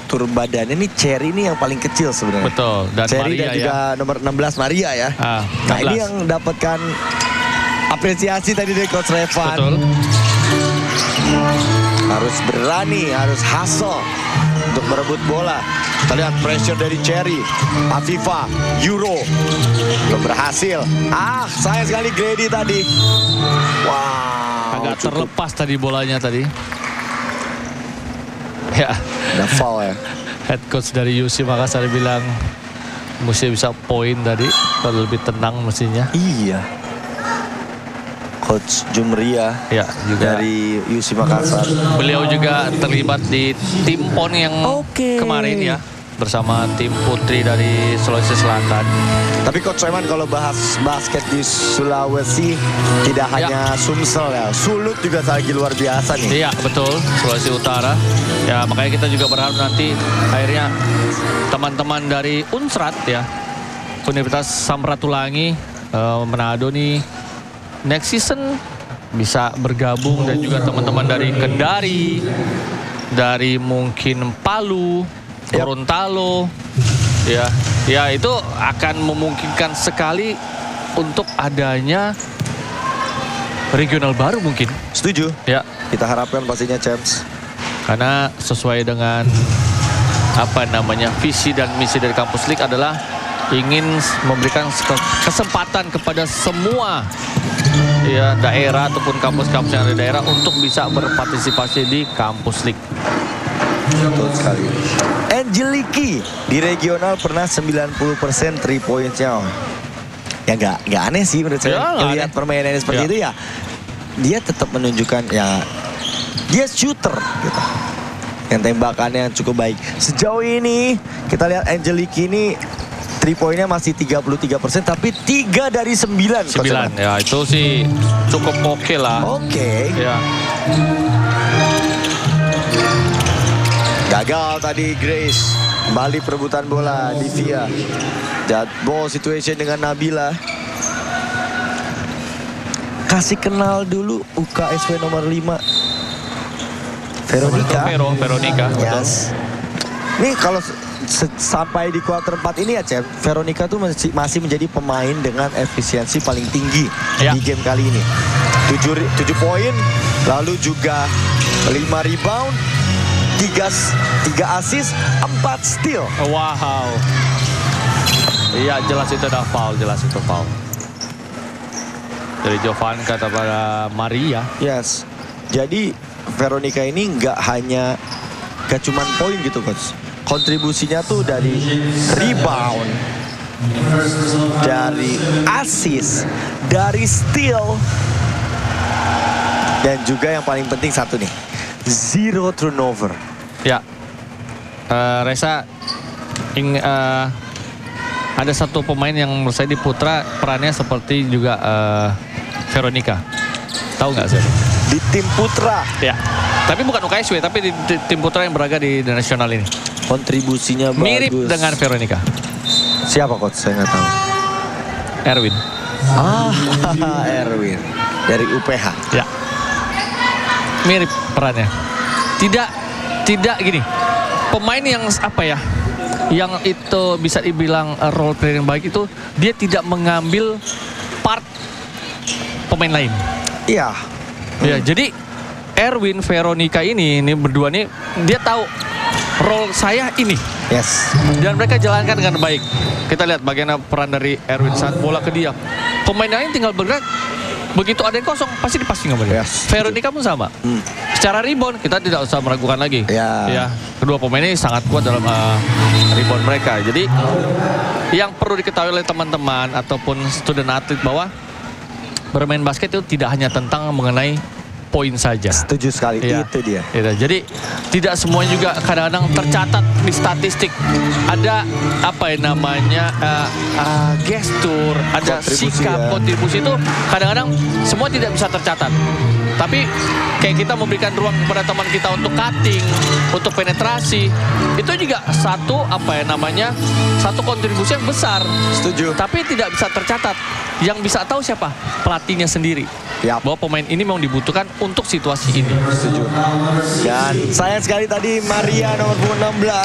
struktur badannya nih Cherry ini yang paling kecil sebenarnya. Betul. Dan Cherry Maria dan juga nomor 16 Maria ya. Nah ini yang dapatkan apresiasi tadi dari Coach Revan. Betul. Harus berani, harus hustle untuk merebut bola. Kita lihat pressure dari Cherry. Afifa, Euro. Belum berhasil. Sayang sekali Grady tadi. Wow. Agak terlepas tadi bolanya tadi. Ya. Ada foul ya. Head coach dari UC Makassar bilang mesti bisa poin tadi. Kalau lebih tenang mestinya. Iya. Coach Jumria ya, juga dari UC Makassar. Beliau juga terlibat di tim PON yang kemarin ya. Bersama tim putri dari Sulawesi Selatan. Tapi Coach Revan kalau bahas basket di Sulawesi tidak hanya Sumsel ya, Sulut juga lagi luar biasa nih. Iya betul, Sulawesi Utara. Ya makanya kita juga berharap nanti akhirnya teman-teman dari Unsrat ya, Universitas Samratulangi Manado nih next season bisa bergabung, dan juga teman-teman dari Kendari, dari mungkin Palu, Gorontalo, ya itu akan memungkinkan sekali untuk adanya regional baru mungkin. Setuju. Ya. Kita harapkan pastinya Champs. Karena sesuai dengan visi dan misi dari Kampus League adalah ingin memberikan kesempatan kepada semua ya daerah ataupun kampus-kampus yang ada di daerah untuk bisa berpartisipasi di Kampus League. Betul sekali. Angeliki di regional pernah 90% 3 points-nya. Ya nggak aneh sih menurut saya. Melihat permainannya seperti itu ya. Dia tetap menunjukkan ya dia shooter gitu. Yang tembakannya cukup baik. Sejauh ini kita lihat Angeliki ini 3 poinnya masih 33%, tapi 3 dari 9. 9 ya, itu sih cukup oke lah. Oke. Ya. Gagal tadi Grace. Kembali perebutan bola Divya. Dead ball situation dengan Nabila. Kasih kenal dulu UKSW nomor 5. Veronica. Veronica. Yes. Nih kalau sampai di kuarter 4 ini ya Cem, Veronica tuh masih menjadi pemain dengan efisiensi paling tinggi di game kali ini. 7 poin, lalu juga 5 rebound, 3 assist, 4 steal. Wow. Iya jelas itu ada foul, jelas itu foul. Dari Jovan kata pada Maria. Yes. Jadi Veronica ini nggak cuman poin gitu Coach. Kontribusinya tuh dari rebound, dari assist, dari steal, dan juga yang paling penting satu nih, 0 turnover. Ya, Reza, ada satu pemain yang menurut saya di Putra perannya seperti juga Veronica. Tahu nggak sih? Di tim Putra. Ya, tapi bukan UKSW, tapi di tim Putra yang berlaga di nasional ini. Kontribusinya mirip bagus. Dengan Veronica. Siapa Coach? Saya nggak tahu. Erwin. Erwin dari UPH. Ya. Mirip perannya. Tidak gini. Pemain yang yang itu bisa dibilang role player yang baik itu dia tidak mengambil part pemain lain. Iya. Ya, jadi Erwin, Veronica ini berdua nih dia tahu role saya ini. Yes. Dan mereka jalankan dengan baik. Kita lihat bagaimana peran dari Erwin saat bola ke dia. Pemain lain tinggal bergerak. Begitu ada yang kosong, pasti dipasing sama dia. Yes. Veronica pun sama. Secara rebound, kita tidak usah meragukan lagi. Ya, kedua pemain ini sangat kuat dalam rebound mereka. Jadi, yang perlu diketahui oleh teman-teman ataupun student atlet bahwa bermain basket itu tidak hanya tentang mengenai poin saja. Setuju sekali, itu dia. Jadi tidak semuanya juga kadang-kadang tercatat di statistik. Ada gestur, ada sikap, kontribusi itu kadang-kadang semua tidak bisa tercatat. Tapi kayak kita memberikan ruang kepada teman kita untuk cutting, untuk penetrasi, itu juga satu satu kontribusi yang besar. Setuju. Tapi tidak bisa tercatat. Yang bisa tahu siapa? Pelatihnya sendiri. Bahwa pemain ini memang dibutuhkan untuk situasi ini. Setuju. Dan sayang sekali tadi Maria nomor 16